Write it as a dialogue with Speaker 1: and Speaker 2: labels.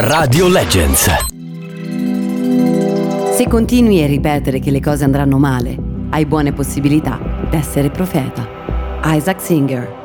Speaker 1: Radio Legends.
Speaker 2: Se continui a ripetere che le cose andranno male, hai buone possibilità d'essere profeta. Isaac Singer.